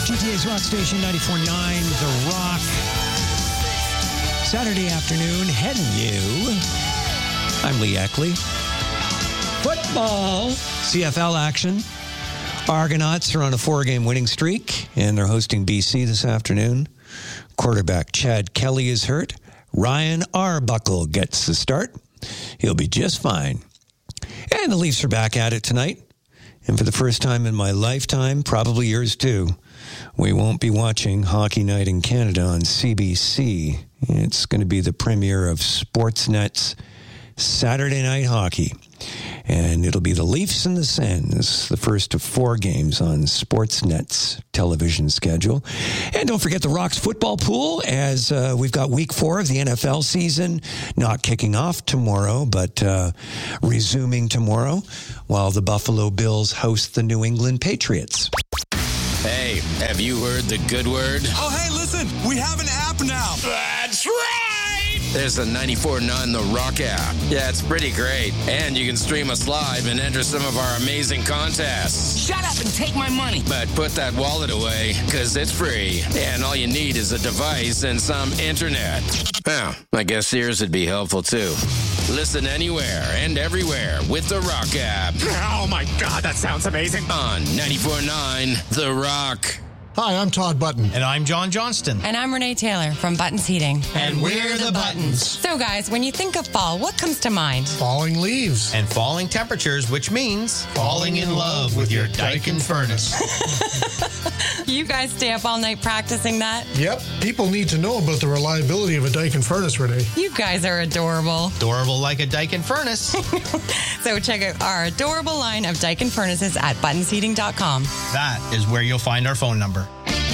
GTA's Rock Station 94.9, The Rock. Saturday afternoon, heading you. I'm Lee Eckley. Football. CFL action. Argonauts are on a 4-game winning streak, and they're hosting BC this afternoon. Quarterback Chad Kelly is hurt. Ryan Arbuckle gets the start. He'll be just fine. And the Leafs are back at it tonight. And for the first time in my lifetime, probably yours too, we won't be watching Hockey Night in Canada on CBC. It's going to be the premiere of Sportsnet's Saturday Night Hockey. And it'll be the Leafs and the Sens, the first of 4 games on Sportsnet's television schedule. And don't forget the Rocks football pool, as we've got week 4 of the NFL season, not kicking off tomorrow, but resuming tomorrow, while the Buffalo Bills host the New England Patriots. Hey, have you heard the good word? Oh, hey, listen, we have an app now. That's right! There's the 94.9 The Rock app. Yeah, it's pretty great. And you can stream us live and enter some of our amazing contests. Shut up and take my money. But put that wallet away, because it's free. And all you need is a device and some internet. Well, I guess yours would be helpful, too. Listen anywhere and everywhere with The Rock app. Oh, my God, that sounds amazing. On 94.9 The Rock. Hi, I'm Todd Button. And I'm John Johnston. And I'm Renee Taylor from Buttons Heating. And we're the Buttons. So, guys, when you think of fall, what comes to mind? Falling leaves. And falling temperatures, which means falling in love with your Daikin furnace. You guys stay up all night practicing that? Yep. People need to know about the reliability of a Daikin furnace, Renee. You guys are adorable. Adorable like a Daikin furnace. So check out our adorable line of Daikin furnaces at buttonsheating.com. That is where you'll find our phone number.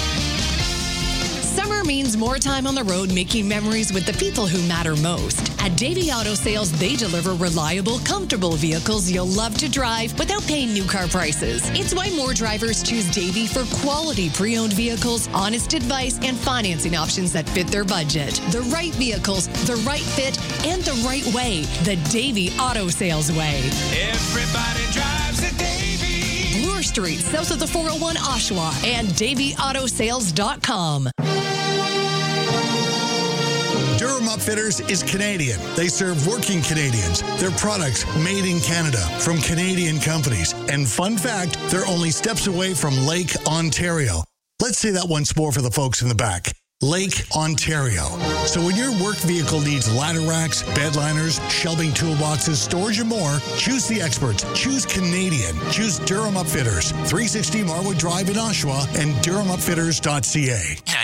Summer means more time on the road making memories with the people who matter most. At Davey Auto Sales, they deliver reliable, comfortable vehicles you'll love to drive without paying new car prices. It's why more drivers choose Davey for quality pre-owned vehicles, honest advice, and financing options that fit their budget. The right vehicles, the right fit, and the right way. The Davey Auto Sales way. Everybody drives a Davey. Bloor Street, south of the 401 Oshawa, and DaveyAutoSales.com. Durham Upfitters is Canadian. They serve working Canadians. Their products made in Canada from Canadian companies. And fun fact, they're only steps away from Lake Ontario. Let's say that once more for the folks in the back. Lake Ontario. So when your work vehicle needs ladder racks, bed liners, shelving toolboxes, storage, and more, choose the experts. Choose Canadian. Choose Durham Upfitters. 360 Marwood Drive in Oshawa and DurhamUpfitters.ca.